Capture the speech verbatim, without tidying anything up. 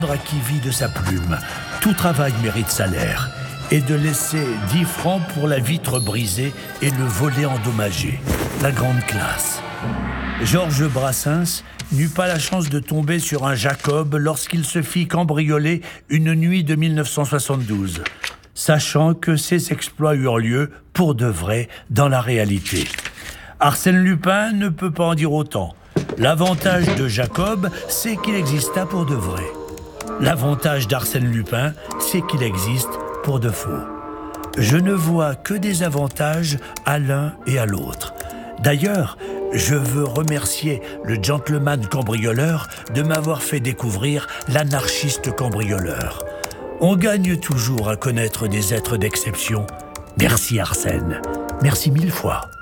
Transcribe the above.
à qui vit de sa plume. Tout travail mérite salaire. Et de laisser dix francs pour la vitre brisée et le volet endommagé. La grande classe. Georges Brassens n'eut pas la chance de tomber sur un Jacob lorsqu'il se fit cambrioler une nuit de mille neuf cent soixante-douze, sachant que ces exploits eurent lieu pour de vrai dans la réalité. Arsène Lupin ne peut pas en dire autant. L'avantage de Jacob, c'est qu'il exista pour de vrai. L'avantage d'Arsène Lupin, c'est qu'il existe pour de faux. Je ne vois que des avantages à l'un et à l'autre. D'ailleurs, je veux remercier le gentleman cambrioleur de m'avoir fait découvrir l'anarchiste cambrioleur. On gagne toujours à connaître des êtres d'exception. Merci Arsène. Merci mille fois.